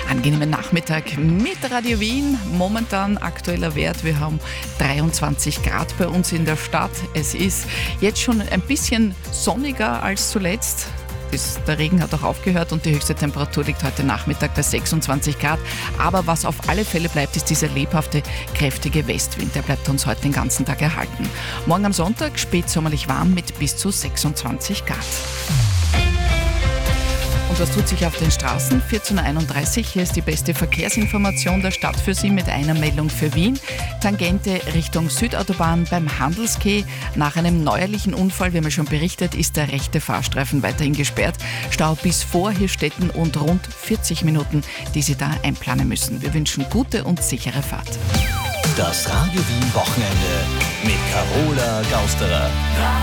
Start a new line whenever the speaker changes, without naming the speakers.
angenehmen Nachmittag mit Radio Wien. Momentan aktueller Wert, wir haben 23 Grad bei uns in der Stadt. Es ist jetzt schon ein bisschen sonniger als zuletzt. Der Regen hat auch aufgehört und die höchste Temperatur liegt heute Nachmittag bei 26 Grad. Aber was auf alle Fälle bleibt, ist dieser lebhafte, kräftige Westwind. Der bleibt uns heute den ganzen Tag erhalten. Morgen am Sonntag spätsommerlich warm mit bis zu 26 Grad. Und was tut sich auf den Straßen? 14.31 Uhr, hier ist die beste Verkehrsinformation der Stadt für Sie mit einer Meldung für Wien. Tangente Richtung Südautobahn beim Handelskeh. Nach einem neuerlichen Unfall, wir haben ja schon berichtet, ist der rechte Fahrstreifen weiterhin gesperrt. Stau bis vor Hirstetten und rund 40 Minuten, die Sie da einplanen müssen. Wir wünschen gute und sichere Fahrt.
Das Radio Wien Wochenende mit Carola Gausterer.